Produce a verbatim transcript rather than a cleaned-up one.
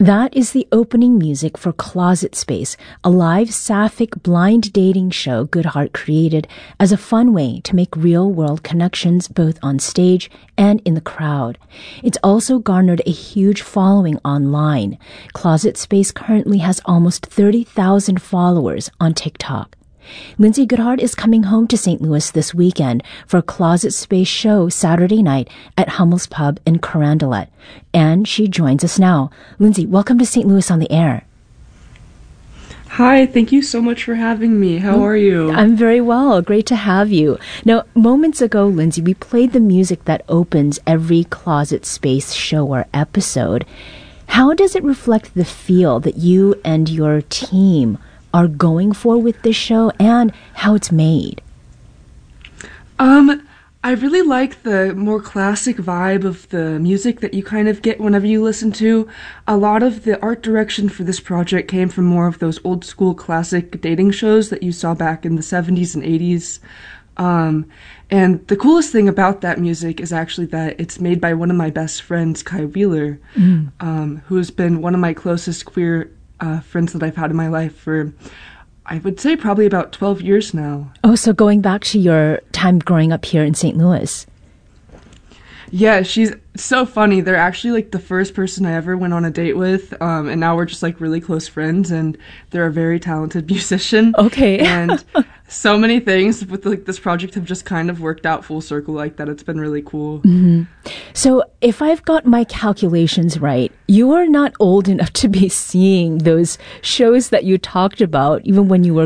That is the opening music for Closet Space, a live sapphic blind dating show Goodheart created as a fun way to make real-world connections both on stage and in the crowd. It's also garnered a huge following online. Closet Space currently has almost thirty thousand followers on TikTok. Lindsay Goodheart is coming home to Saint Louis this weekend for a Closet Space show Saturday night at Hummel's Pub in Carondelet. And she joins us now. Lindsay, welcome to Saint Louis on the Air. Hi, thank you so much for having me. How are you? I'm very well. Great to have you. Now, moments ago, Lindsay, we played the music that opens every Closet Space show or episode. How does it reflect the feel that you and your team are going for with this show and how it's made? Um, I really like the more classic vibe of the music that you kind of get whenever you listen to. A lot of the art direction for this project came from more of those old school classic dating shows that you saw back in the seventies and eighties. Um, and the coolest thing about that music is actually that it's made by one of my best friends, Kai Wheeler, mm. um, who's been one of my closest queer Uh, friends that I've had in my life for, I would say, probably about twelve years now. Oh, so going back to your time growing up here in Saint Louis. Yeah, she's so funny. They're actually like the first person I ever went on a date with, um, and now we're just like really close friends, and they're a very talented musician. Okay. And so many things with like this project have just kind of worked out full circle like that. It's been really cool. Mm-hmm. So if I've got my calculations right, you are not old enough to be seeing those shows that you talked about, even when you were